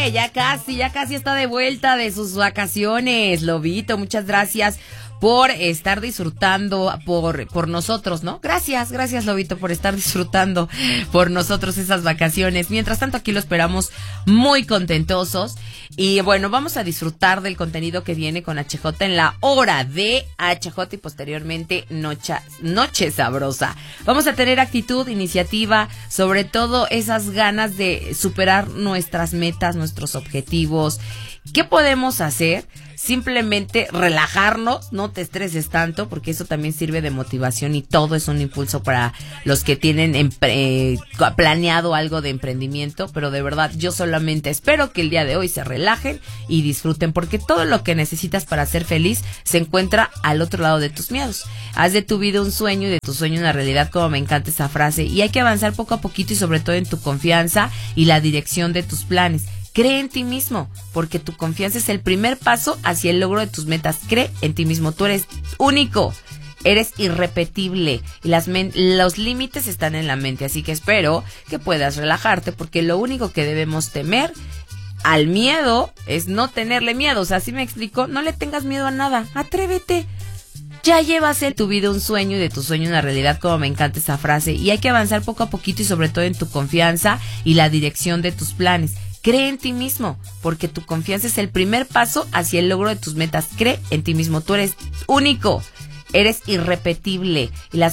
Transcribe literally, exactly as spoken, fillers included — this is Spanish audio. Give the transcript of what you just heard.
¡Eh! Ya casi, ya casi está de vuelta de sus vacaciones. Lobito, muchas gracias por estar disfrutando por, por nosotros, ¿no? Gracias, gracias Lobito por estar disfrutando por nosotros esas vacaciones. Mientras tanto, aquí lo esperamos muy contentosos. Y bueno, vamos a disfrutar del contenido que viene con H J en la hora de H J y posteriormente Noche, Noche Sabrosa. Vamos a tener actitud, iniciativa, sobre todo esas ganas de superar nuestras metas, nuestros objetivos. ¿Qué podemos hacer? Simplemente relajarnos, no te estreses tanto, porque eso también sirve de motivación y todo es un impulso para los que tienen empre- eh, planeado algo de emprendimiento, pero de verdad yo solamente espero que el día de hoy se relajen y disfruten, porque todo lo que necesitas para ser feliz se encuentra al otro lado de tus miedos. Haz de tu vida un sueño y de tu sueño una realidad, como me encanta esa frase, y hay que avanzar poco a poquito y sobre todo en tu confianza y la dirección de tus planes. Cree en ti mismo, porque tu confianza es el primer paso hacia el logro de tus metas. Cree en ti mismo, tú eres único, eres irrepetible y las men- los límites están en la mente, así que espero que puedas relajarte, porque lo único que debemos temer al miedo es no tenerle miedo. O sea, ¿sí me explico? No le tengas miedo a nada, atrévete. Ya llevas en tu vida un sueño y de tu sueño una realidad, como me encanta esa frase, y hay que avanzar poco a poquito y sobre todo en tu confianza y la dirección de tus planes. Cree en ti mismo, porque tu confianza es el primer paso hacia el logro de tus metas. Cree en ti mismo, tú eres único, eres irrepetible y las